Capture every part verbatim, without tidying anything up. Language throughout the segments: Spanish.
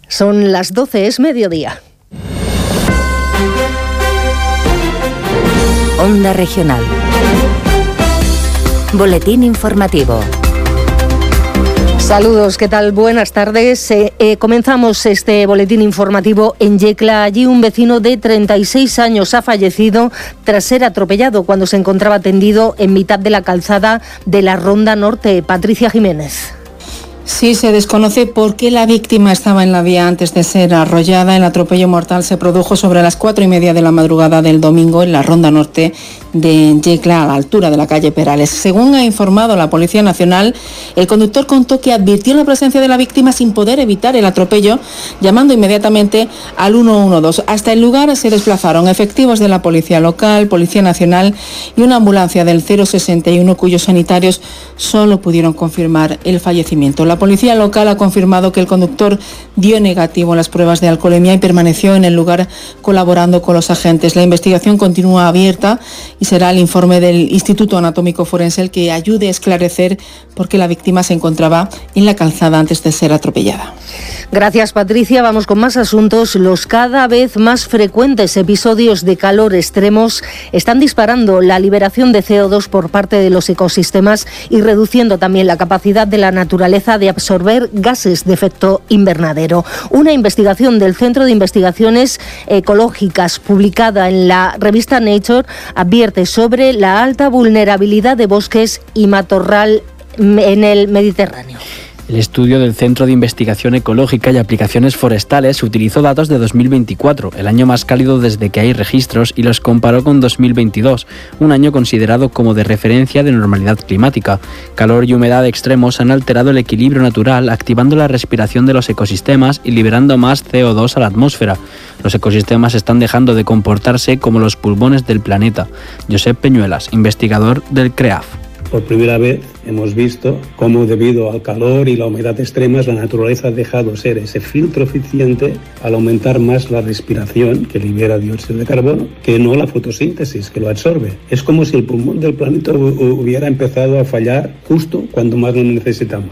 Son las doce, es mediodía. Onda Regional. Boletín informativo. Saludos, ¿qué tal? Buenas tardes. Eh, eh, comenzamos este boletín informativo en Yecla. Allí un vecino de treinta y seis años ha fallecido tras ser atropellado cuando se encontraba tendido en mitad de la calzada de la Ronda Norte. Patricia Jiménez. Sí, se desconoce por qué la víctima estaba en la vía antes de ser arrollada. El atropello mortal se produjo sobre las cuatro y media de la madrugada del domingo en la Ronda Norte de Yecla, a la altura de la calle Perales. Según ha informado la Policía Nacional, el conductor contó que advirtió la presencia de la víctima sin poder evitar el atropello, llamando inmediatamente al uno uno dos. Hasta el lugar se desplazaron efectivos de la Policía Local, Policía Nacional y una ambulancia del cero sesenta y uno, cuyos sanitarios solo pudieron confirmar el fallecimiento. La Policía Local ha confirmado que el conductor dio negativo en las pruebas de alcoholemia y permaneció en el lugar colaborando con los agentes. La investigación continúa abierta y será el informe del Instituto Anatómico Forense el que ayude a esclarecer por qué la víctima se encontraba en la calzada antes de ser atropellada. Gracias, Patricia. Vamos con más asuntos. Los cada vez más frecuentes episodios de calor extremos están disparando la liberación de C O dos por parte de los ecosistemas y reduciendo también la capacidad de la naturaleza de absorber gases de efecto invernadero. Una investigación del Centro de Investigaciones Ecológicas publicada en la revista Nature advierte sobre la alta vulnerabilidad de bosques y matorral en el Mediterráneo. El estudio del Centro de Investigación Ecológica y Aplicaciones Forestales utilizó datos de dos mil veinticuatro, el año más cálido desde que hay registros, y los comparó con dos mil veintidós, un año considerado como de referencia de normalidad climática. Calor y humedad extremos han alterado el equilibrio natural, activando la respiración de los ecosistemas y liberando más C O dos a la atmósfera. Los ecosistemas están dejando de comportarse como los pulmones del planeta. Josep Peñuelas, investigador del CREAF. Por primera vez hemos visto cómo, debido al calor y la humedad extremas, la naturaleza ha dejado ser ese filtro eficiente al aumentar más la respiración, que libera dióxido de carbono, que no la fotosíntesis, que lo absorbe. Es como si el pulmón del planeta hubiera empezado a fallar justo cuando más lo necesitamos.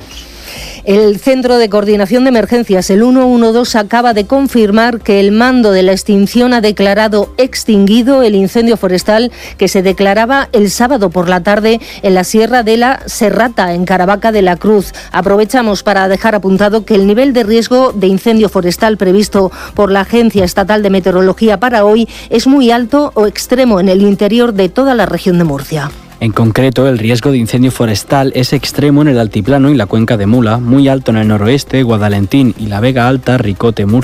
El Centro de Coordinación de Emergencias, el uno uno dos, acaba de confirmar que el mando de la extinción ha declarado extinguido el incendio forestal que se declaraba el sábado por la tarde en la Sierra de la Serrata, en Caravaca de la Cruz. Aprovechamos para dejar apuntado que el nivel de riesgo de incendio forestal previsto por la Agencia Estatal de Meteorología para hoy es muy alto o extremo en el interior de toda la región de Murcia. En concreto, el riesgo de incendio forestal es extremo en el altiplano y la cuenca de Mula, muy alto en el noroeste, Guadalentín y la Vega Alta, Ricote, Murcia.